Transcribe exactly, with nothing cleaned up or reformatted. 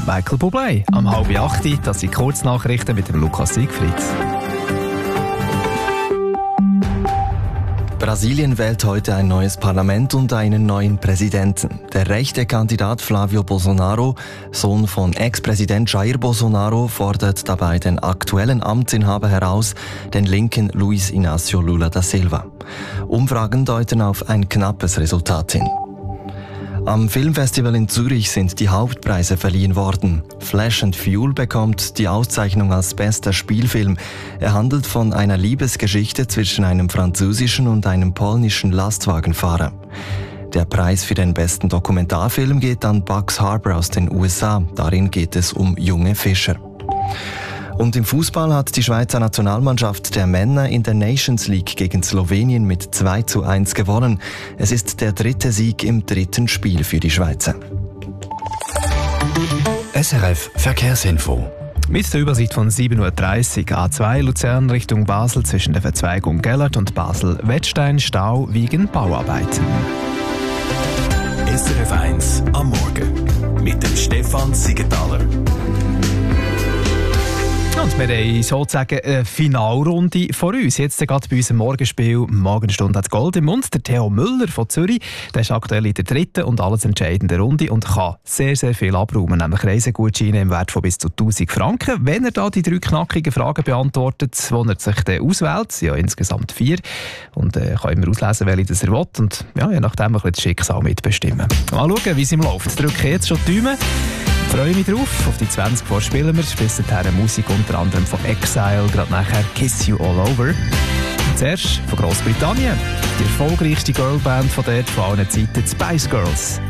Michael Bublé. Am halb acht, das sind Kurznachrichten mit dem Lukas Siegfried. Brasilien wählt heute ein neues Parlament und einen neuen Präsidenten. Der rechte Kandidat Flavio Bolsonaro, Sohn von Ex-Präsident Jair Bolsonaro, fordert dabei den aktuellen Amtsinhaber heraus, den linken Luiz Inácio Lula da Silva. Umfragen deuten auf ein knappes Resultat hin. Am Filmfestival in Zürich sind die Hauptpreise verliehen worden. Flash and Fuel bekommt die Auszeichnung als bester Spielfilm. Er handelt von einer Liebesgeschichte zwischen einem französischen und einem polnischen Lastwagenfahrer. Der Preis für den besten Dokumentarfilm geht an Bugs Harbor aus den U S A. Darin geht es um junge Fischer. Und im Fußball hat die Schweizer Nationalmannschaft der Männer in der Nations League gegen Slowenien mit zwei zu eins gewonnen. Es ist der dritte Sieg im dritten Spiel für die Schweizer. S R F Verkehrsinfo. Mit der Übersicht von sieben Uhr dreißig A zwei Luzern Richtung Basel zwischen der Verzweigung Gellert und Basel-Wettstein Stau wegen Bauarbeiten. S R F eins am Morgen mit dem Stefan Siegenthaler. Und wir haben sozusagen eine Finalrunde vor uns. Jetzt gerade bei unserem Morgenspiel «Morgenstunde hat Gold im Mund». Der Theo Müller von Zürich, der ist aktuell in der dritten und alles entscheidenden Runde und kann sehr, sehr viel abräumen, nämlich Reisegutscheine im Wert von bis zu tausend Franken. Wenn er da die drei knackigen Fragen beantwortet, die er sich dann auswählt, ja insgesamt vier, und äh, kann immer auslesen, welche das er will und ja, je nachdem ein bisschen das Schicksal mitbestimmen. Mal schauen, wie es ihm läuft. Ich drücke jetzt schon die Daumen. Ich freue mich drauf. Auf die zwanzig vor spielen wir. Bis dahin Musik unter anderem von Exile, gerade nachher Kiss You All Over. Und zuerst von Großbritannien. Die erfolgreichste Girlband von dort von allen Zeiten, die Spice Girls.